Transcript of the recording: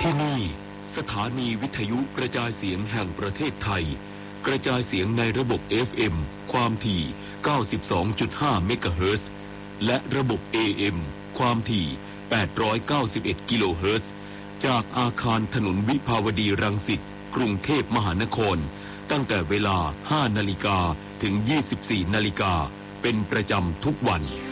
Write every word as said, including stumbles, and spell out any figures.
ที่นี่สถานีวิทยุกระจายเสียงแห่งประเทศไทยกระจายเสียงในระบบ เอฟ เอ็ม ความถี่ เก้าสิบสองจุดห้า เมกะเฮิรตซ์และระบบ เอ เอ็ม ความถี่ แปดร้อยเก้าสิบเอ็ด กิโลเฮิรตซ์จากอาคารถนนวิภาวดีรังสิตกรุงเทพมหานครตั้งแต่เวลา ห้านาฬิกาถึง ยี่สิบสี่นาฬิกาเป็นประจำทุกวัน